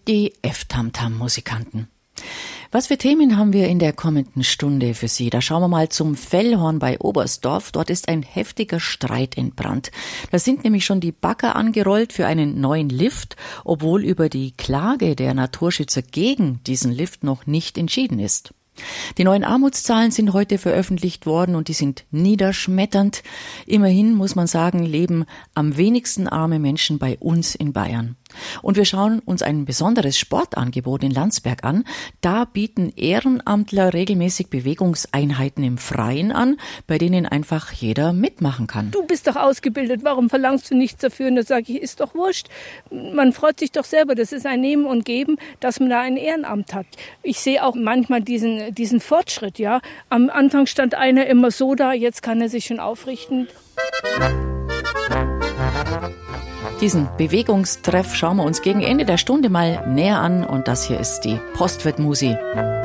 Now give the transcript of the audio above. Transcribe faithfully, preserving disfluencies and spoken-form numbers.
die F-Tam-Tam-Musikanten. Was für Themen haben wir in der kommenden Stunde für Sie? Da schauen wir mal zum Fellhorn bei Oberstdorf. Dort ist ein heftiger Streit entbrannt. Da sind nämlich schon die Bagger angerollt für einen neuen Lift, obwohl über die Klage der Naturschützer gegen diesen Lift noch nicht entschieden ist. Die neuen Armutszahlen sind heute veröffentlicht worden und die sind niederschmetternd. Immerhin muss man sagen, leben am wenigsten arme Menschen bei uns in Bayern. Und wir schauen uns ein besonderes Sportangebot in Landsberg an. Da bieten Ehrenamtler regelmäßig Bewegungseinheiten im Freien an, bei denen einfach jeder mitmachen kann. Du bist doch ausgebildet, warum verlangst du nichts dafür? Und da sage ich, ist doch wurscht. Man freut sich doch selber, das ist ein Nehmen und Geben, dass man da ein Ehrenamt hat. Ich sehe auch manchmal diesen, diesen Fortschritt. Ja. Am Anfang stand einer immer so da, jetzt kann er sich schon aufrichten. Diesen Bewegungstreff schauen wir uns gegen Ende der Stunde mal näher an und das hier ist die Postwirtmusi.